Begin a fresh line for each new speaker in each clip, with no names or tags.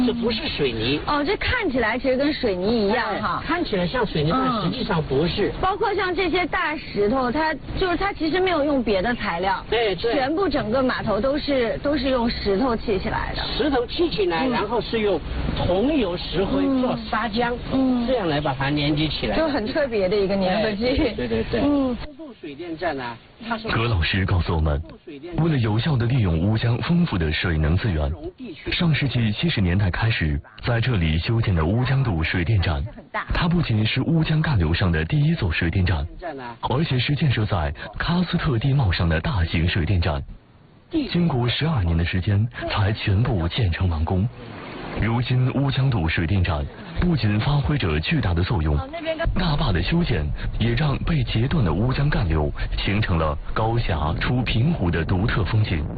这不是水泥。
哦，这看起来其实跟水泥一样哈，
看起来像水泥，但实际上不是。
包括像这些大石头，它其实没有用别的材料，
对，
全部整个码头都是用石头砌起来的。
石头砌起来，然后是用桐油石灰做砂浆，这样来把它粘接起来，
就很特别的一个粘合剂。
对。水电站呢，
葛老师告诉我们，为了有效地利用乌江丰富的水能资源，上世纪70年代开始，在这里修建的乌江渡水电站，它不仅是乌江干流上的第一座水电站，而且是建设在喀斯特地貌上的大型水电站。经过12年的时间，才全部建成完工。如今乌江渡水电站不仅发挥着巨大的作用，大坝的修建也让被截断的乌江干流形成了高峡出平湖的独特风景。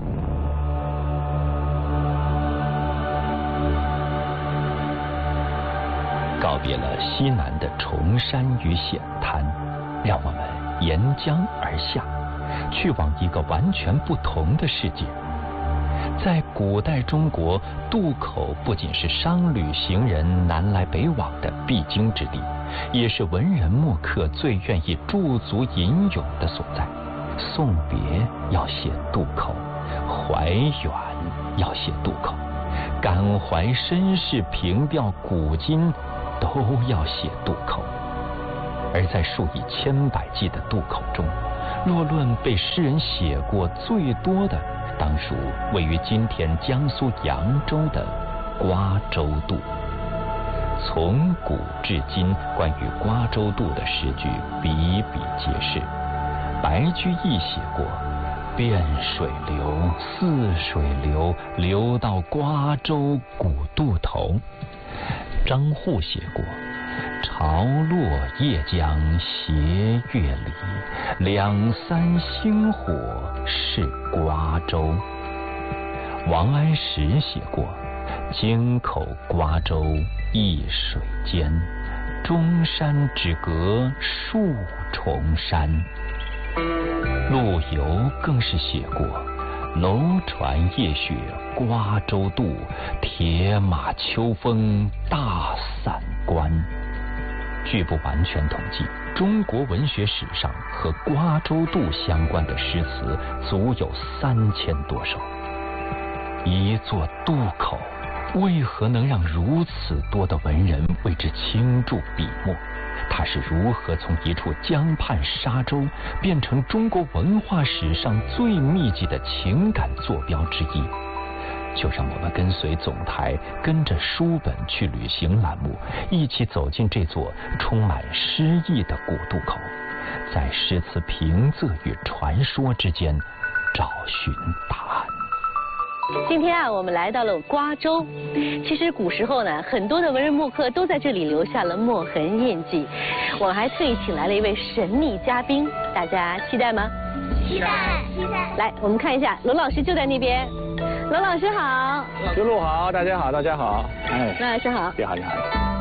告别了西南的崇山与险滩，让我们沿江而下，去往一个完全不同的世界。在古代中国，渡口不仅是商旅行人南来北往的必经之地，也是文人墨客最愿意驻足吟咏的所在。送别要写渡口，怀远要写渡口，感怀身世，凭吊古今，都要写渡口。而在数以千百计的渡口中，若论被诗人写过最多的，当属位于今天江苏扬州的瓜州渡。从古至今，关于瓜州渡的诗句比比皆是。白居易写过“汴水流，泗水流，流到瓜州古渡头”。张祜写过“潮落夜江斜月里，两三星火是瓜州”。王安石写过“京口瓜州一水间，中山只隔数重山”。陆游更是写过“楼船夜雪瓜州渡，铁马秋风大散关”。据不完全统计，中国文学史上和瓜州渡相关的诗词足有3000多首。一座渡口，为何能让如此多的文人为之倾注笔墨？它是如何从一处江畔沙洲变成中国文化史上最密集的情感坐标之一？就让我们跟随总台，跟着书本去旅行栏目，一起走进这座充满诗意的古渡口，在诗词平仄与传说之间找寻答案。
今天啊，我们来到了瓜州。其实古时候呢，很多的文人墨客都在这里留下了墨痕印记。我们还特意请来了一位神秘嘉宾，大家期待吗？
期待。
来，我们看一下，罗老师就在那边。罗老师好。
刘璐好，大家好，大家好。哎，
罗老师好。
你好，你好。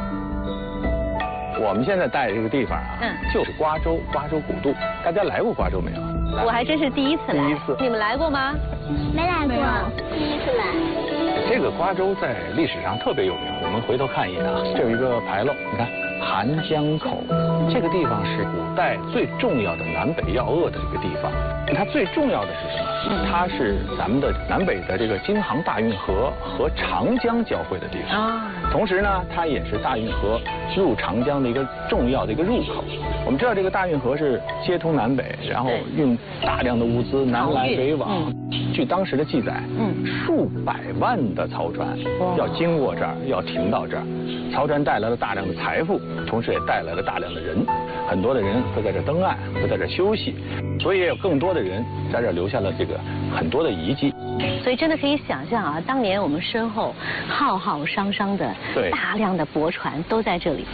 我们现在待的这个地方啊，就是瓜州古渡。大家来过瓜州没有？
我还真是第一次来。
第一次。
你们来过吗？
没来过，第一次来。
这个瓜州在历史上特别有名，我们回头看一眼啊，这有一个牌楼，你看韩江口，这个地方是古代最重要的南北要扼的一个地方。它最重要的是什么？它是咱们的南北的这个京杭大运河和长江交汇的地方。同时呢，它也是大运河入长江的一个重要的一个入口。我们知道这个大运河是接通南北，然后运大量的物资南来北往。据当时的记载，数百万的漕船要经过这儿，要停到这儿。漕船带来了大量的财富，同时也带来了大量的人。很多的人会在这登岸，会在这休息，所以也有更多的人在这留下了这个很多的遗迹。
所以真的可以想象啊，当年我们身后浩浩汤汤的大量的驳船都在这里。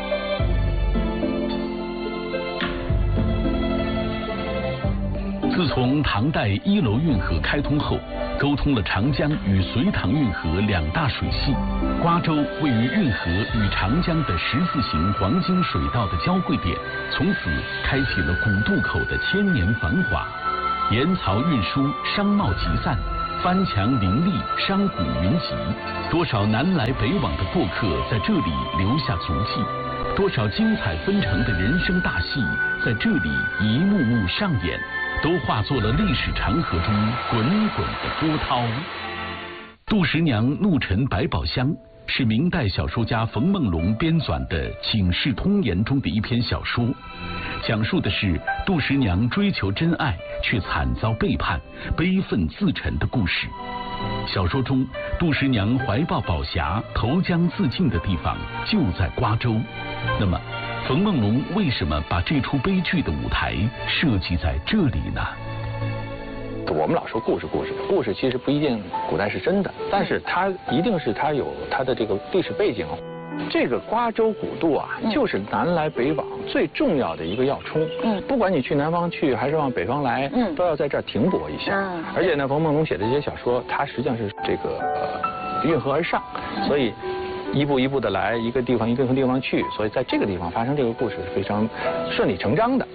自从唐代一楼运河开通后，沟通了长江与隋唐运河2大水系，瓜州位于运河与长江的十字形黄金水道的交汇点，从此开启了古渡口的千年繁华。盐漕运输，商贸集散， 翻墙林立，山谷云集，多少南来北往的过客在这里留下足迹，多少精彩纷呈的人生大戏在这里一幕幕上演，都化作了历史长河中滚滚的波涛。杜十娘怒沉百宝箱是明代小说家冯梦龙编纂的《警世通言》中的一篇小说，讲述的是杜十娘追求真爱却惨遭背叛，悲愤自沉的故事。小说中，杜十娘怀抱宝匣投江自尽的地方就在瓜州。那么，冯梦龙为什么把这出悲剧的舞台设计在这里呢？
我们老说故事其实不一定古代是真的，但是它一定是它有它的这个历史背景。这个瓜州古渡啊，就是南来北往最重要的一个要冲。不管你去南方去还是往北方来，都要在这儿停泊一下。而且呢，冯梦龙写的这些小说，它实际上是这个运河而上，所以一步一步的来，一个地方一个地方去，所以在这个地方发生这个故事是非常顺理成章的。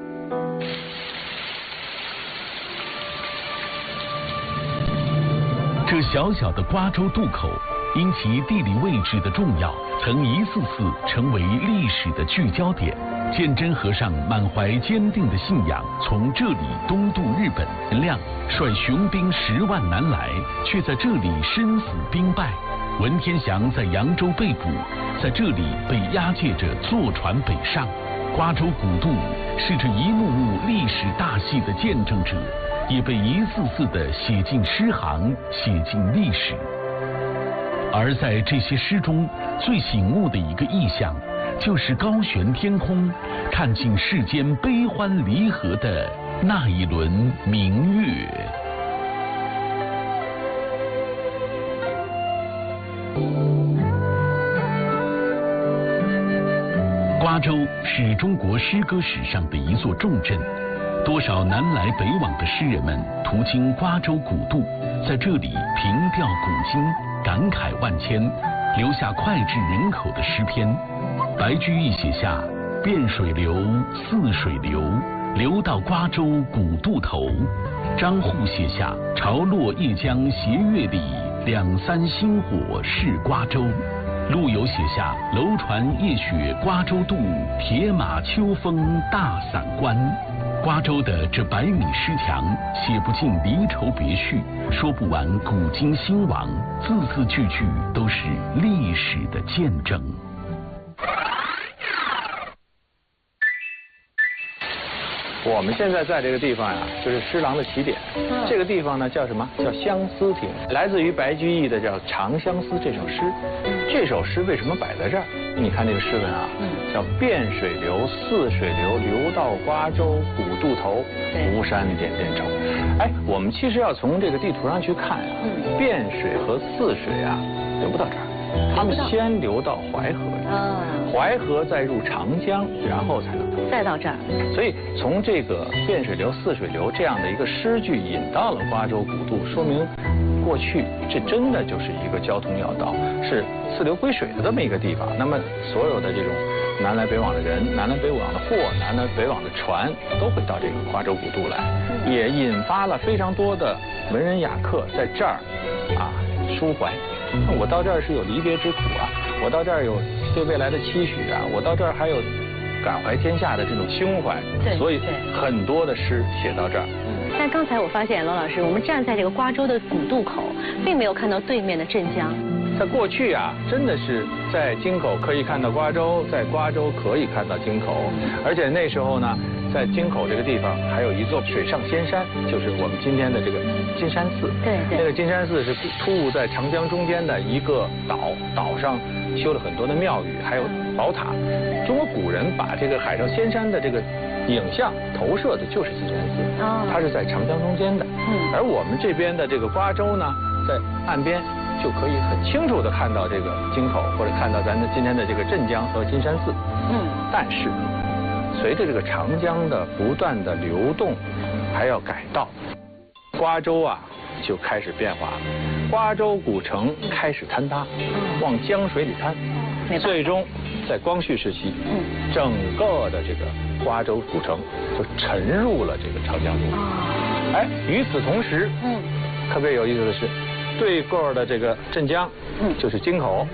这小小的瓜州渡口，因其地理位置的重要，曾一次次成为历史的聚焦点。鉴真和尚满怀坚定的信仰，从这里东渡日本，袁亮率雄兵10万南来，却在这里身死兵败。文天祥在扬州被捕，在这里被押解着坐船北上。瓜州古渡是这一幕幕历史大戏的见证者，也被一次次的写进诗行，写进历史。而在这些诗中，最醒目的一个意象，就是高悬天空，看尽世间悲欢离合的那一轮明月。瓜州是中国诗歌史上的一座重镇，多少南来北往的诗人们途经瓜州古渡，在这里凭吊古今，感慨万千，留下脍炙人口的诗篇。白居易写下“汴水流，泗水流，流到瓜州古渡头”，张祜写下“潮落夜江斜月里，两三星火是瓜州”。陆游写下“楼船夜雪瓜州渡，铁马秋风大散关”。瓜州的这100米诗墙，写不尽离愁别绪，说不完古今兴亡，字字句句都是历史的见证。
我们现在在这个地方呀，就是诗廊的起点。这个地方呢叫什么？叫相思亭，来自于白居易的叫《长相思》这首诗。这首诗为什么摆在这儿？你看这个诗文啊，叫“汴水流，泗水流，流到瓜州古渡头，吴山点点愁”。哎，我们其实要从这个地图上去看啊，汴水和泗水啊流不到这儿。他们先流到淮河，淮河再入长江，然后才能
再到这儿。
所以从这个汴水流、泗水流这样的一个诗句引到了瓜州古渡，说明过去这真的就是一个交通要道，是四流归水的这么一个地方。那么所有的这种南来北往的人、南来北往的货、南来北往的船，都会到这个瓜州古渡来，也引发了非常多的文人雅客在这儿抒怀。我到这儿是有离别之苦啊，我到这儿有对未来的期许啊，我到这儿还有感怀天下的这种胸怀，所以很多的诗写到这儿。
但刚才我发现罗老师，我们站在这个瓜州的古渡口，并没有看到对面的镇江。
在过去啊，真的是在京口可以看到瓜州，在瓜州可以看到京口，而且那时候呢，在京口这个地方还有一座水上仙山，就是我们今天的这个金山寺。对，那个金山寺是突兀在长江中间的一个岛，岛上修了很多的庙宇，还有宝塔。中国古人把这个海上仙山的这个影像投射的就是金山寺，它是在长江中间的。而我们这边的这个瓜州呢，在岸边就可以很清楚的看到这个京口，或者看到咱的今天的这个镇江和金山寺。但是随着这个长江的不断的流动，还要改道，瓜州啊就开始变化了。瓜州古城开始坍塌，往江水里坍，最终在光绪时期，整个的这个瓜州古城就沉入了这个长江中。哎，与此同时， 特别有意思的是，对过的这个镇江，就是京口，